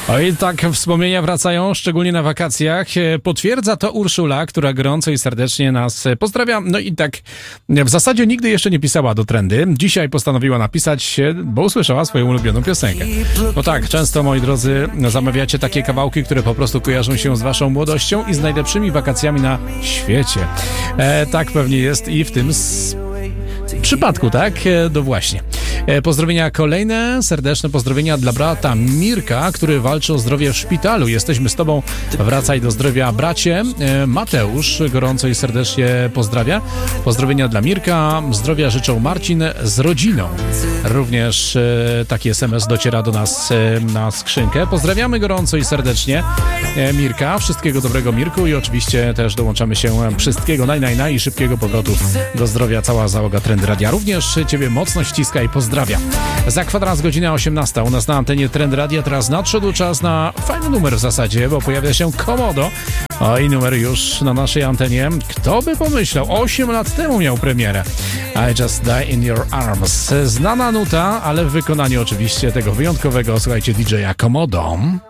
Oj, tak, wspomnienia wracają, szczególnie na wakacjach. Potwierdza to Urszula, która gorąco i serdecznie nas pozdrawia. No i tak, w zasadzie nigdy jeszcze nie pisała do Trendy. Dzisiaj postanowiła napisać, bo usłyszała swoją ulubioną piosenkę. No tak, często, moi drodzy, zamawiacie takie kawałki, które po prostu kojarzą się z waszą młodością i z najlepszymi wakacjami na świecie. Tak pewnie jest i w tym przypadku, tak? No właśnie. Pozdrowienia kolejne, serdeczne pozdrowienia dla brata Mirka, który walczy o zdrowie w szpitalu. Jesteśmy z tobą, wracaj do zdrowia, bracie. Mateusz gorąco i serdecznie pozdrawia. Pozdrowienia dla Mirka, zdrowia życzą Marcin z rodziną. Również taki SMS dociera do nas na skrzynkę. Pozdrawiamy gorąco i serdecznie Mirka. Wszystkiego dobrego, Mirku, i oczywiście też dołączamy się wszystkiego naj i szybkiego powrotu do zdrowia cała załoga Trendy Radia. Również ciebie mocno ściska i pozdrawiam. Za kwadrans godzina 18 u nas na antenie Trendy Radia. Teraz nadszedł czas na fajny numer w zasadzie, bo pojawia się Komodo. I numer już na naszej antenie. Kto by pomyślał? 8 lat temu miał premierę. I Just Die in Your Arms. Znana nuta, ale w wykonaniu oczywiście tego wyjątkowego, słuchajcie, DJ-a Komodo.